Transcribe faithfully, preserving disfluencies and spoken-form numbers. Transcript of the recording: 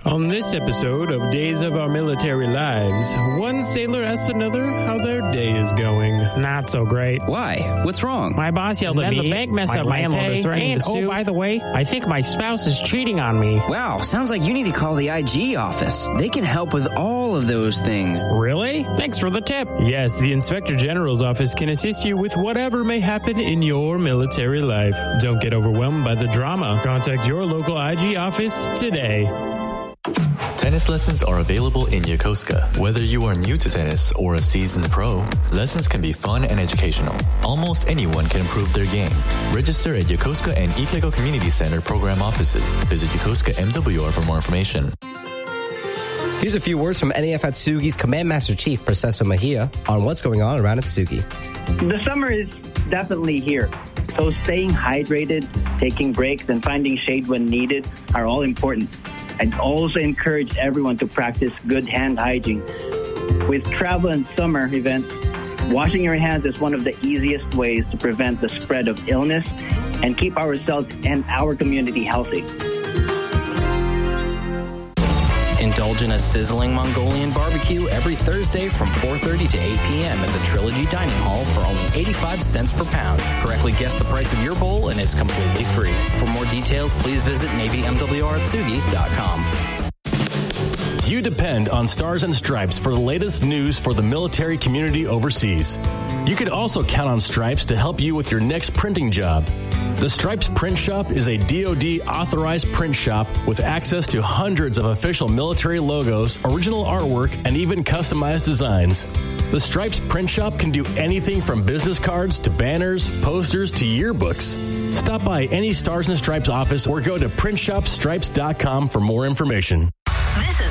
On this episode of Days of Our Military Lives, one sailor asks another how their day is going. Not so great. Why? What's wrong? My boss yelled and at me. the bank messed my up my landlord pay, is threatening and, to sue. oh, by the way, I think my spouse is cheating on me. Wow, sounds like you need to call the I G office. They can help with all of those things. Really? Thanks for the tip. Yes, the Inspector General's office can assist you with whatever may happen in your military life. Don't get overwhelmed by the drama. Contact your local I G office today. Tennis lessons are available in Yokosuka. Whether you are new to tennis or a seasoned pro, lessons can be fun and educational. Almost anyone can improve their game. Register at Yokosuka and Ikego Community Center program offices. Visit Yokosuka M W R for more information. Here's a few words from N A F Atsugi's Command Master Chief, Processo Mejia, on what's going on around Atsugi. The summer is definitely here. So staying hydrated, taking breaks, and finding shade when needed are all important. I'd also encourage everyone to practice good hand hygiene. With travel and summer events, washing your hands is one of the easiest ways to prevent the spread of illness and keep ourselves and our community healthy. Indulge in a sizzling Mongolian barbecue every Thursday from four thirty to eight p.m. at the Trilogy Dining Hall for only eighty-five cents per pound. Correctly guess the price of your bowl and it's completely free. For more details, please visit Navy M W R Atsugi dot com. You depend on Stars and Stripes for the latest news for the military community overseas. You can also count on Stripes to help you with your next printing job. The Stripes Print Shop is a D O D authorized print shop with access to hundreds of official military logos, original artwork, and even customized designs. The Stripes Print Shop can do anything from business cards to banners, posters to yearbooks. Stop by any Stars and Stripes office or go to print shop stripes dot com for more information.